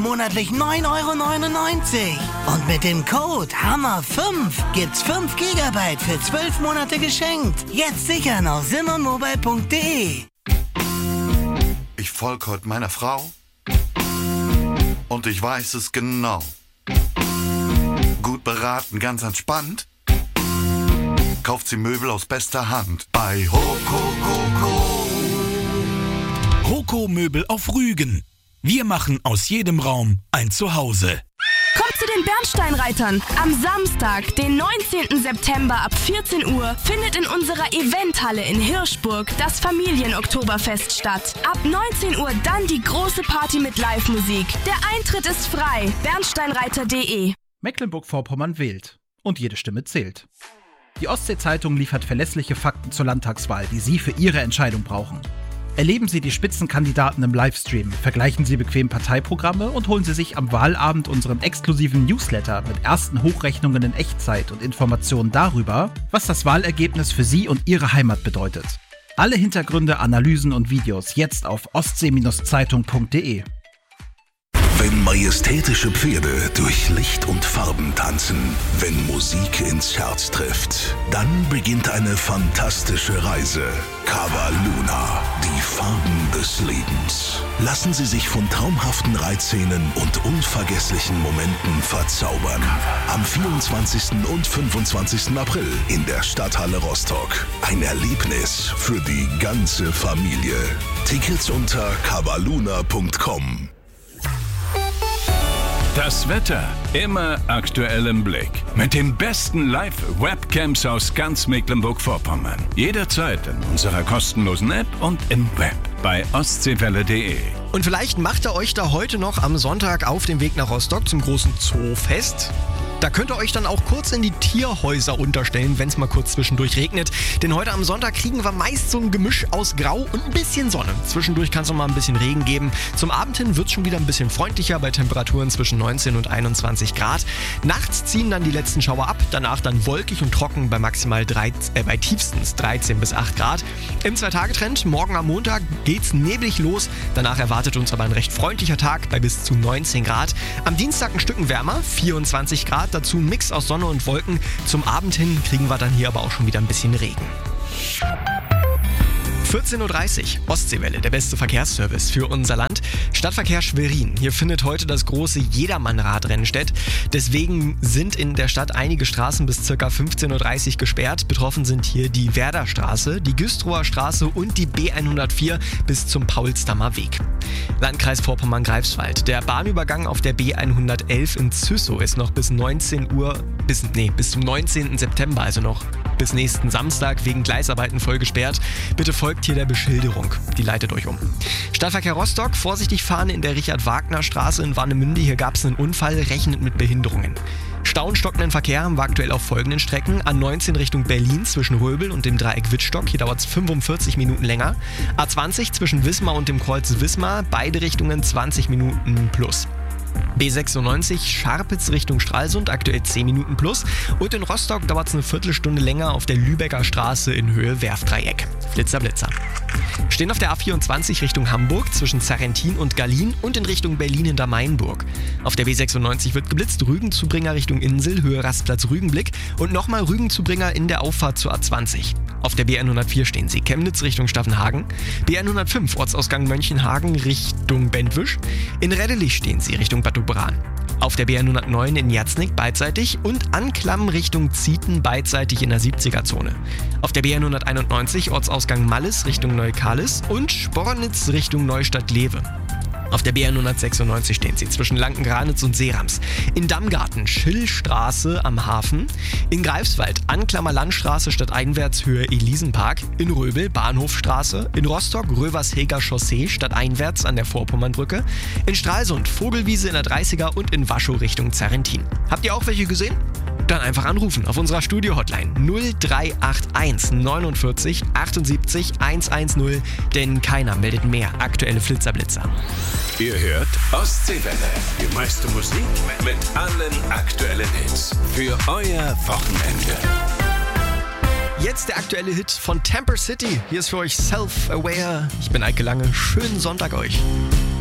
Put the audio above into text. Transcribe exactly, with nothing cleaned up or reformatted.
monatlich neun Euro neunundneunzig. Und mit dem Code Hammer fünf gibt's fünf Gigabyte für zwölf Monate geschenkt. Jetzt sichern auf simmermobile punkt de. Ich folge heute meiner Frau und ich weiß es genau. Gut beraten, ganz entspannt, kauft sie Möbel aus bester Hand bei Hokokoko. Hoko Möbel auf Rügen. Wir machen aus jedem Raum ein Zuhause. Kommt zu den Bernsteinreitern. Am Samstag, den neunzehnten September ab vierzehn Uhr, findet in unserer Eventhalle in Hirschburg das Familienoktoberfest statt. Ab neunzehn Uhr dann die große Party mit Live-Musik. Der Eintritt ist frei. bernsteinreiter punkt de. Mecklenburg-Vorpommern wählt. Und jede Stimme zählt. Die Ostsee-Zeitung liefert verlässliche Fakten zur Landtagswahl, die Sie für Ihre Entscheidung brauchen. Erleben Sie die Spitzenkandidaten im Livestream, vergleichen Sie bequem Parteiprogramme und holen Sie sich am Wahlabend unseren exklusiven Newsletter mit ersten Hochrechnungen in Echtzeit und Informationen darüber, was das Wahlergebnis für Sie und Ihre Heimat bedeutet. Alle Hintergründe, Analysen und Videos jetzt auf ostsee Zeitung punkt de. Wenn majestätische Pferde durch Licht und Farben tanzen, wenn Musik ins Herz trifft, dann beginnt eine fantastische Reise. Cava Luna, die Farben des Lebens. Lassen Sie sich von traumhaften Reitszenen und unvergesslichen Momenten verzaubern. Am vierundzwanzigsten und fünfundzwanzigsten April in der Stadthalle Rostock. Ein Erlebnis für die ganze Familie. Tickets unter cavaluna punkt com. Das Wetter immer aktuell im Blick. Mit den besten Live-Webcams aus ganz Mecklenburg-Vorpommern. Jederzeit in unserer kostenlosen App und im Web bei ostseewelle punkt de. Und vielleicht macht ihr euch da heute noch am Sonntag auf den Weg nach Rostock zum großen Zoofest. Da könnt ihr euch dann auch kurz in die Tierhäuser unterstellen, wenn es mal kurz zwischendurch regnet. Denn heute am Sonntag kriegen wir meist so ein Gemisch aus Grau und ein bisschen Sonne. Zwischendurch kann es noch mal ein bisschen Regen geben. Zum Abend hin wird es schon wieder ein bisschen freundlicher bei Temperaturen zwischen neunzehn und einundzwanzig Grad. Nachts ziehen dann die letzten Schauer ab, danach dann wolkig und trocken bei maximal dreizehn, äh, bei tiefstens dreizehn bis acht Grad. Im Zwei-Tage-Trend, morgen am Montag geht's neblig los. Danach erwartet uns aber ein recht freundlicher Tag bei bis zu neunzehn Grad. Am Dienstag ein Stück wärmer, vierundzwanzig Grad. Dazu ein Mix aus Sonne und Wolken. Zum Abend hin kriegen wir dann hier aber auch schon wieder ein bisschen Regen. vierzehn Uhr dreißig, Ostseewelle, der beste Verkehrsservice für unser Land. Stadtverkehr Schwerin. Hier findet heute das große Jedermann-Radrennen statt. Deswegen sind in der Stadt einige Straßen bis ca. fünfzehn Uhr dreißig gesperrt. Betroffen sind hier die Werderstraße, die Güstrower Straße und die B hundertvier bis zum Paulsdammer Weg. Landkreis Vorpommern-Greifswald. Der Bahnübergang auf der B hundertelf in Züssow ist noch bis neunzehn Uhr, bis, nee, bis zum neunzehnten September, also noch bis nächsten Samstag wegen Gleisarbeiten voll gesperrt. Bitte folgt hier der Beschilderung. Die leitet euch um. Stadtverkehr Rostock, vorsichtig fahren in der Richard-Wagner-Straße in Warnemünde. Hier gab es einen Unfall, rechnet mit Behinderungen. Stauenstockenden Verkehr haben wir aktuell auf folgenden Strecken. A neunzehn Richtung Berlin zwischen Röbel und dem Dreieck Wittstock. Hier dauert es fünfundvierzig Minuten länger. A zwanzig zwischen Wismar und dem Kreuz Wismar. Beide Richtungen zwanzig Minuten plus. B sechsundneunzig Scharpitz Richtung Stralsund, aktuell zehn Minuten plus. Und in Rostock dauert es eine Viertelstunde länger auf der Lübecker Straße in Höhe Werfdreieck. Flitzer, Blitzer. Stehen auf der A vierundzwanzig Richtung Hamburg zwischen Sarrentin und Gallin und in Richtung Berlin hinter Mainburg. Auf der B sechsundneunzig wird geblitzt, Rügenzubringer Richtung Insel, Höhe Rastplatz Rügenblick und nochmal Rügenzubringer in der Auffahrt zur A zwanzig. Auf der B hundertvier stehen sie, Chemnitz Richtung Staffenhagen, B hundertfünf Ortsausgang Mönchenhagen Richtung Bentwisch, in Reddelich stehen sie Richtung Bad Doberan. Auf der B hundertneun in Jerznig beidseitig und Anklam Richtung Zieten beidseitig in der siebziger-Zone. Auf der B hunderteinundneunzig Ortsausgang Malles Richtung Neukalis und Spornitz Richtung Neustadt-Lewe. Auf der B hundertsechsundneunzig stehen sie zwischen Lankengranitz und Seerams. In Dammgarten Schillstraße am Hafen. In Greifswald Anklammer Landstraße stadteinwärts Höhe Elisenpark. In Röbel Bahnhofstraße. In Rostock Röversheger Chaussee stadteinwärts an der Vorpommernbrücke. In Stralsund Vogelwiese in der dreißiger und in Waschow Richtung Zarrentin. Habt ihr auch welche gesehen? Dann einfach anrufen auf unserer Studio-Hotline null drei acht eins neunundvierzig achtundsiebzig hundertzehn, denn keiner meldet mehr aktuelle Flitzerblitzer. Ihr hört Ostseewelle, die meiste Musik mit allen aktuellen Hits für euer Wochenende. Jetzt der aktuelle Hit von Temper City. Hier ist für euch Self-Aware. Ich bin Eike Lange. Schönen Sonntag euch.